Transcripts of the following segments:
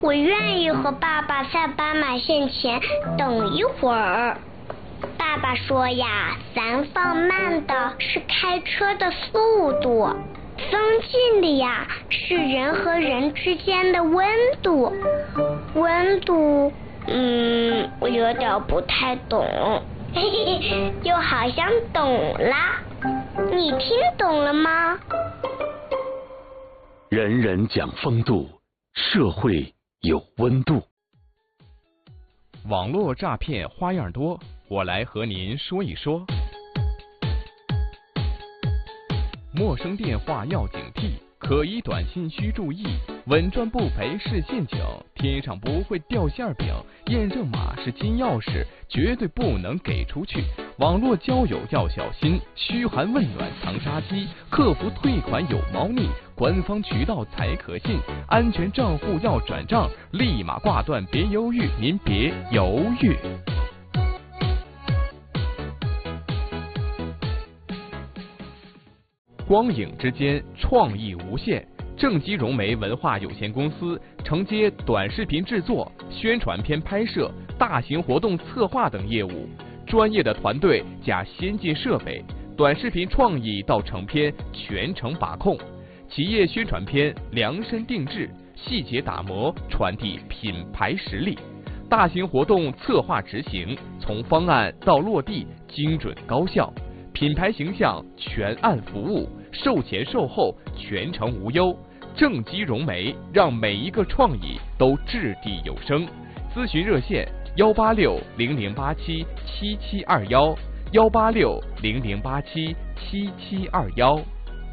我愿意和爸爸在斑马线前等一会儿。爸爸说呀，咱放慢的是开车的速度，增进的呀是人和人之间的温度。温度，我有点不太懂，嘿嘿，就好像懂啦。你听懂了吗？ 人人讲风度，社会有温度。 网络诈骗花样多，我来和您说一说。陌生电话要警惕，可疑短信需注意，稳赚不赔是陷阱，天上不会掉馅饼，验证码是金钥匙，绝对不能给出去。网络交友要小心，嘘寒问暖藏杀机，客服退款有猫腻，官方渠道才可信，安全账户要转账，立马挂断，别犹豫，您别犹豫。光影之间，创意无限。正畸融媒文化有限公司承接短视频制作、宣传片拍摄、大型活动策划等业务，专业的团队加先进设备，短视频创意到成片全程把控，企业宣传片量身定制，细节打磨，传递品牌实力。大型活动策划执行，从方案到落地精准高效，品牌形象全案服务，售前售后全程无忧。正畸融媒让每一个创意都掷地有声。咨询热线18600877721，18600877721。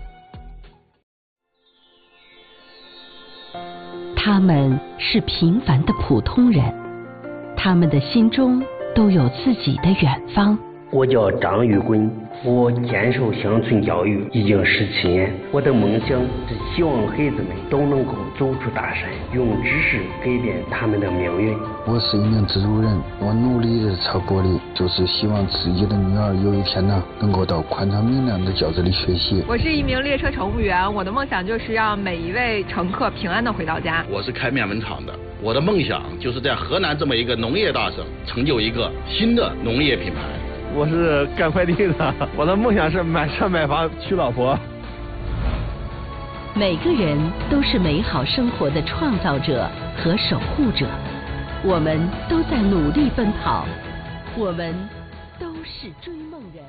他们是平凡的普通人，他们的心中都有自己的远方。 我叫张玉坤，我坚守乡村教育已经17年。我的梦想是希望孩子们都能够走出大山，用知识改变他们的命运。 我是一名制作人，我努力的朝过的就是希望自己的女儿有一天能够到宽敞明亮的教室里学习。 我是一名列车乘务员，我的梦想就是让每一位乘客平安的回到家。 我是开面粉厂的，我的梦想就是在河南这么一个农业大省，成就一个新的农业品牌。 我是干快递的，我的梦想是买车买房娶老婆。 每个人都是美好生活的创造者和守护者，我们都在努力奔跑，我们都是追梦人。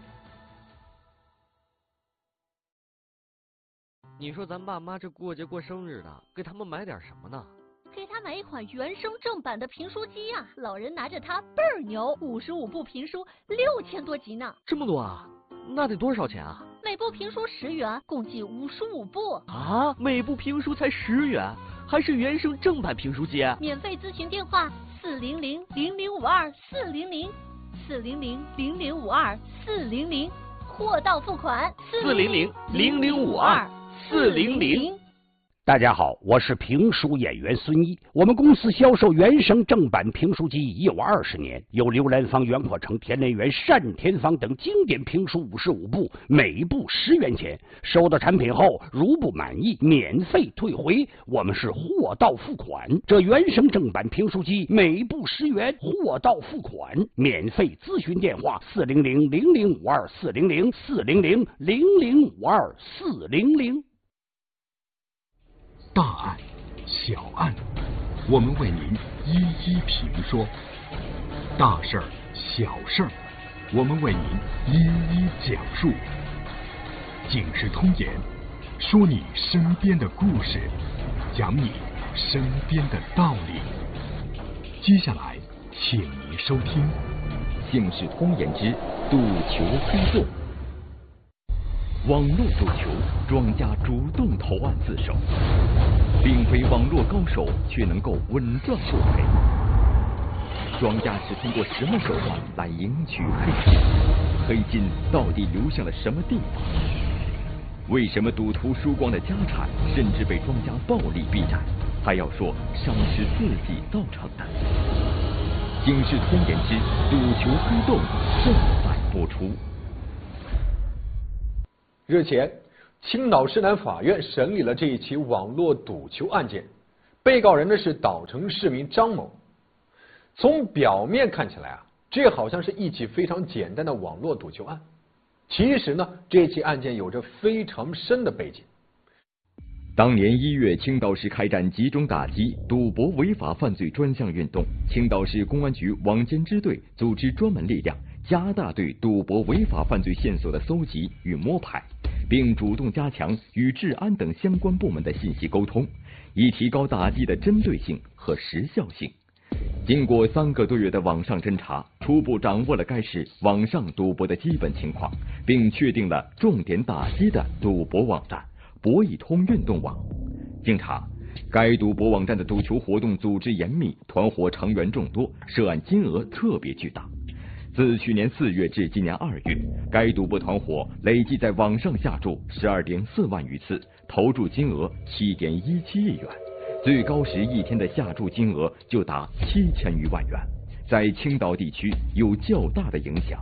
你说咱爸妈这过节过生日的，给他们买点什么呢？ 给他买一款原声正版的评书机呀，老人拿着它倍儿牛，55部评书6000多集呢。 这么多啊？那得多少钱啊？ 每部评书10元，共计55部。 啊，每部评书才10元，还是原声正版评书机？ 免费咨询电话400-0052-400，400-0052-400，货到付款 400-0052-400。 大家好，我是评书演员孙一。我们公司销售原声正版评书机已有20年，有刘兰芳、袁阔成、田连元、单田芳等经典评书55部，每部10元钱。收到产品后，如不满意，免费退回。我们是货到付款。这原声正版评书机每部10元，货到付款，免费咨询电话400-0052-400，400-0052-400。 大案、小案，我们为您一一评说；大事儿、小事儿，我们为您一一讲述。警世通言，说你身边的故事，讲你身边的道理。接下来，请您收听《 警世通言之赌球黑洞》。网络赌球，庄家主动投案自首，并非网络高手，却能够稳赚不赔。庄家是通过什么手段来赢取黑金？黑金到底流向了什么地方？为什么赌徒输光了家产，甚至被庄家暴力逼债，还要说伤是自己造成的？警世通言之赌球黑洞正在播出。 日前，青岛市南法院审理了这一起网络赌球案件。 被告人呢是岛城市民张某。从表面看起来啊，这好像是一起非常简单的网络赌球案。其实呢，这起案件有着非常深的背景。 当年1月，青岛市开展集中打击赌博违法犯罪专项运动，青岛市公安局网监支队组织专门力量，加大对赌博违法犯罪线索的搜集与摸排，并主动加强与治安等相关部门的信息沟通，以提高打击的针对性和时效性。经过3个多月的网上侦查，初步掌握了该市网上赌博的基本情况，并确定了重点打击的赌博网站博弈通运动网。经查，该赌博网站的赌球活动组织严密，团伙成员众多，涉案金额特别巨大。自去年4月至今年2月，该赌博团伙累计在网上下注12.4万余次，投注金额7.17亿元，最高时一天的下注金额就达7000余万元，在青岛地区有较大的影响。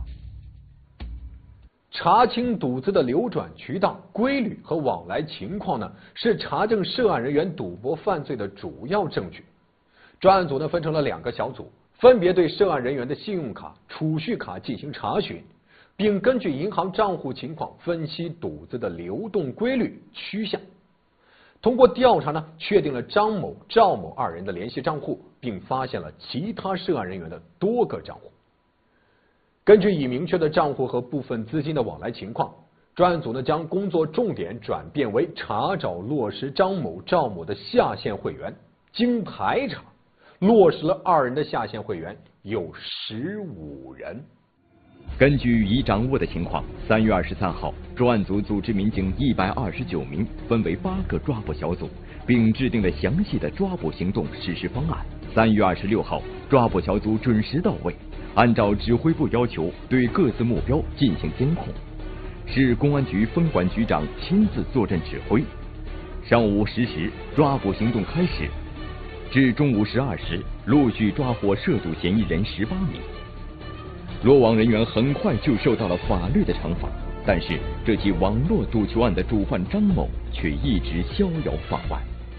查清赌资的流转渠道、规律和往来情况呢，是查证涉案人员赌博犯罪的主要证据。专案组呢分成了2个小组，分别对涉案人员的信用卡、储蓄卡进行查询，并根据银行账户情况分析赌资的流动规律趋向。通过调查呢，确定了张某、赵某2人的联系账户，并发现了其他涉案人员的多个账户。根据已明确的账户和部分资金的往来情况，专案组呢将工作重点转变为查找落实张某、赵某的下线会员。经排查，落实了2人的下线会员有15人。 根据已掌握的情况，3月23号，专案组组织民警129名，分为8个抓捕小组，并制定了详细的抓捕行动实施方案。3月26号，抓捕小组准时到位，按照指挥部要求，对各自目标进行监控。市公安局分管局长亲自坐镇指挥。上午10时，抓捕行动开始，至中午12时，陆续抓获涉赌嫌疑人18名。落网人员很快就受到了法律的惩罚，但是这起网络赌球案的主犯张某却一直逍遥法外。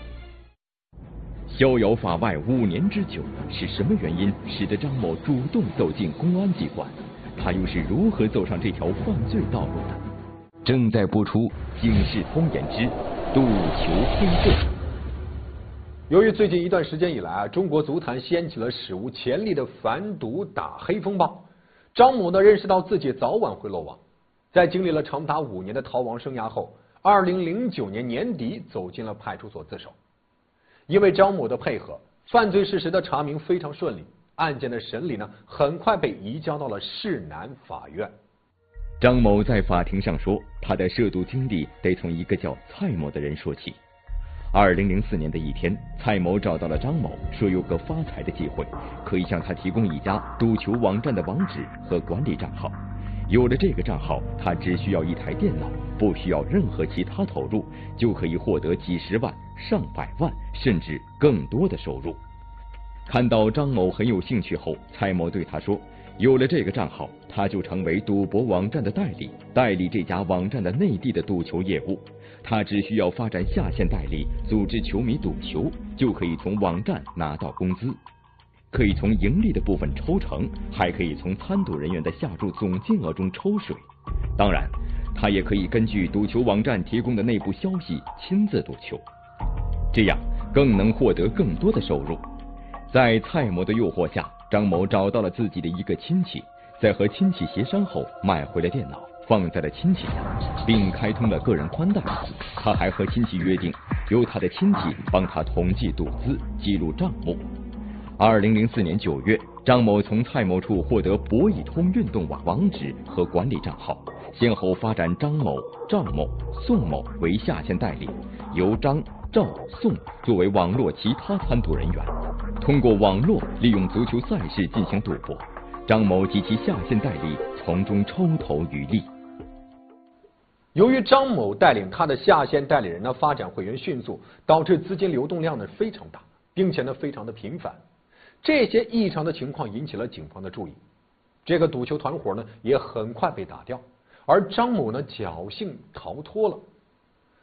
逍遥法外5年之久，是什么原因使得张某主动走进公安机关？他又是如何走上这条犯罪道路的？正在播出《警世通言之赌球黑洞》。 由于最近一段时间以来啊，中国足坛掀起了史无前例的反赌打黑风暴。张某呢认识到自己早晚会落网，在经历了长达5年的逃亡生涯后，2009年年底走进了派出所自首。因为张某的配合，犯罪事实的查明非常顺利，案件的审理呢很快被移交到了市南法院。 张某在法庭上说，他的涉赌经历得从一个叫蔡某的人说起。2004年的一天，蔡某找到了张某，说有个发财的机会，可以向他提供一家赌球网站的网址和管理账号。有了这个账号，他只需要一台电脑，不需要任何其他投入，就可以获得几十万、上百万，甚至更多的收入。看到张某很有兴趣后，蔡某对他说，有了这个账号，他就成为赌博网站的代理，代理这家网站的内地的赌球业务。他只需要发展下线代理，组织球迷赌球，就可以从网站拿到工资，可以从盈利的部分抽成，还可以从参赌人员的下注总金额中抽水。当然，他也可以根据赌球网站提供的内部消息亲自赌球，这样更能获得更多的收入。在蔡某的诱惑下，张某找到了自己的一个亲戚，在和亲戚协商后买回了电脑，放在了亲戚家，并开通了个人宽带。他还和亲戚约定，由他的亲戚帮他统计赌资，记录账目。2004年9月，张某从蔡某处获得博弈通运动网址和管理账号，先后发展张某、赵某、宋某为下线代理，由张、赵、宋作为网络其他参赌人员，通过网络利用足球赛事进行赌博。张某及其下线代理从中抽头渔利。 由于张某带领他的下线代理人呢发展会员迅速，导致资金流动量呢非常大，并且呢非常的频繁。这些异常的情况引起了警方的注意，这个赌球团伙呢也很快被打掉，而张某呢侥幸逃脱了。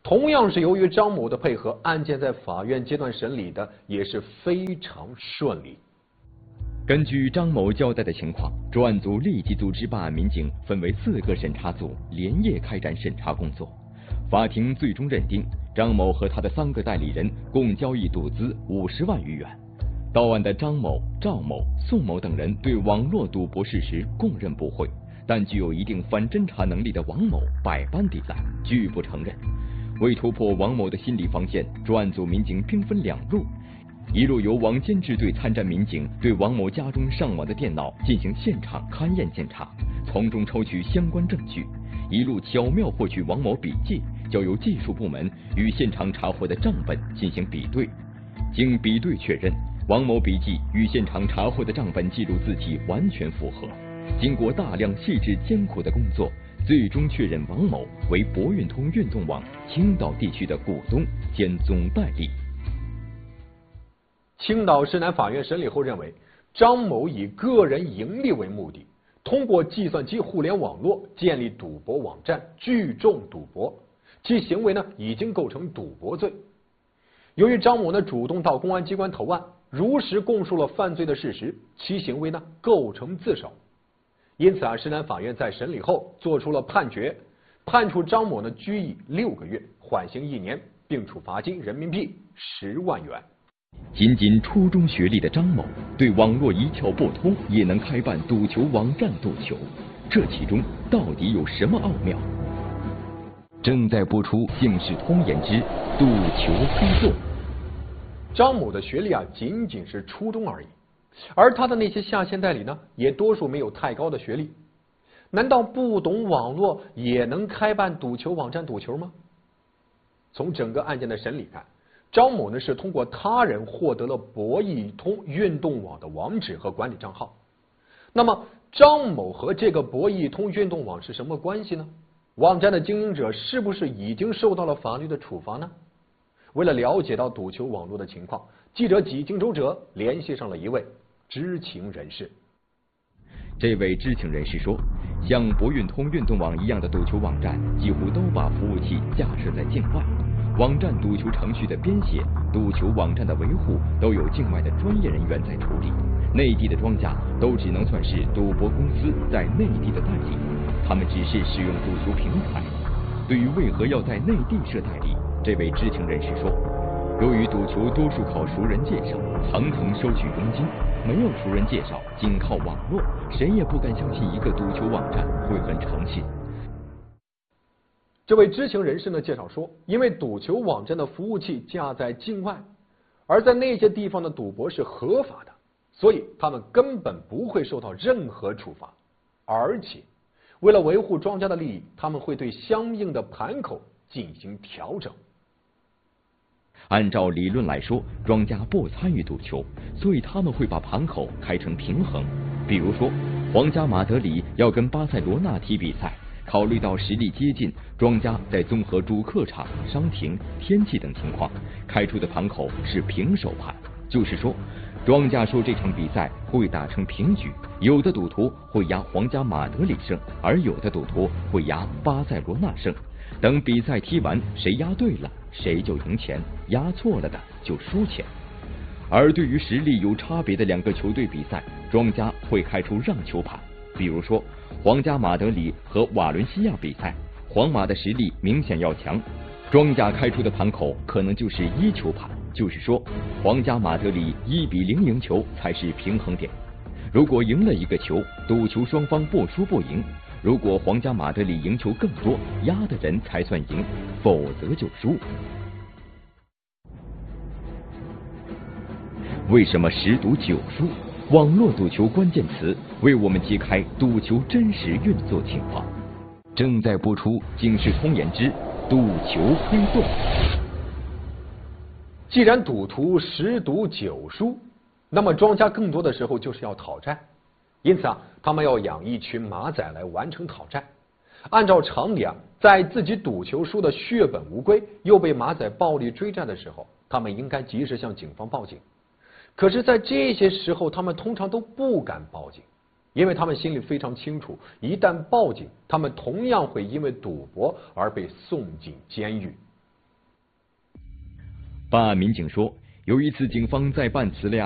同样是由于张某的配合，案件在法院阶段审理的也是非常顺利。 根据张某交代的情况，专案组立即组织办案民警分为4个审查组，连夜开展审查工作。法庭最终认定，张某和他的3个代理人共交易赌资50万余元。到案的张某、赵某、宋某等人对网络赌博事实供认不讳，但具有一定反侦查能力的王某百般抵赖，拒不承认。为突破王某的心理防线，专案组民警兵分2路。一路由网监支队参战民警对王某家中上网的电脑进行现场勘验检查，从中抽取相关证据；一路巧妙获取王某笔记，交由技术部门与现场查获的账本进行比对。经比对确认，王某笔记与现场查获的账本记录字迹完全符合。经过大量细致艰苦的工作，最终确认王某为博运通运动网青岛地区的股东兼总代理。 青岛市南法院审理后认为，张某以个人盈利为目的，通过计算机互联网络建立赌博网站，聚众赌博，其行为呢已经构成赌博罪。由于张某呢主动到公安机关投案，如实供述了犯罪的事实，其行为呢构成自首。因此市南法院在审理后作出了判决，判处张某呢拘役6个月，缓刑1年，并处罚金人民币10万元。 仅仅初中学历的张某对网络一窍不通，也能开办赌球网站赌球，这其中到底有什么奥妙？正在播出《警世通言之赌球黑洞》。 张某的学历仅仅是初中而已，而他的那些下线代理呢，也多数没有太高的学历。难道不懂网络也能开办赌球网站赌球吗？从整个案件的审理看，张某呢是通过他人获得了博弈通运动网的网址和管理账号。那么张某和这个博弈通运动网是什么关系呢？网站的经营者是不是已经受到了法律的处罚呢？为了了解到赌球网络的情况，记者几经周折联系上了一位知情人士。 这位知情人士说，像博运通运动网一样的赌球网站几乎都把服务器架设在境外，网站赌球程序的编写、赌球网站的维护都有境外的专业人员在处理，内地的庄家都只能算是赌博公司在内地的代理，他们只是使用赌球平台。对于为何要在内地设代理，这位知情人士说，由于赌球多数靠熟人介绍，层层收取佣金，没有熟人介绍，仅靠网络，谁也不敢相信一个赌球网站会很诚信。 这位知情人士呢介绍说，因为赌球网站的服务器架在境外，而在那些地方的赌博是合法的，所以他们根本不会受到任何处罚，而且为了维护庄家的利益，他们会对相应的盘口进行调整。 按照理论来说，庄家不参与赌球，所以他们会把盘口开成平衡。比如说，皇家马德里要跟巴塞罗那踢比赛，考虑到实力接近，庄家在综合主客场、伤停、天气等情况，开出的盘口是平手盘，就是说，庄家说这场比赛会打成平局，有的赌徒会押皇家马德里胜，而有的赌徒会押巴塞罗那胜。等比赛踢完，谁押对了，谁就赢钱，押错了的就输钱。而对于实力有差别的2个球队比赛，庄家会开出让球盘。比如说，皇家马德里和瓦伦西亚比赛，皇马的实力明显要强，庄家开出的盘口可能就是1球盘，就是说，皇家马德里1-0赢球才是平衡点。如果赢了1个球，赌球双方不输不赢。如果皇家马德里赢球更多，压的人才算赢，否则就输。为什么10赌9输？网络赌球关键词为我们揭开赌球真实运作情况。正在播出《警世通言之赌球黑洞》。 既然赌徒10赌9输，那么庄家更多的时候就是要讨债。因此他们要养一群马仔来完成讨债。按照常理在自己赌球输的血本无归，又被马仔暴力追债的时候，他们应该及时向警方报警。可是在这些时候，他们通常都不敢报警，因为他们心里非常清楚，一旦报警，他们同样会因为赌博而被送进监狱。 办案民警说，有一次警方在办此类案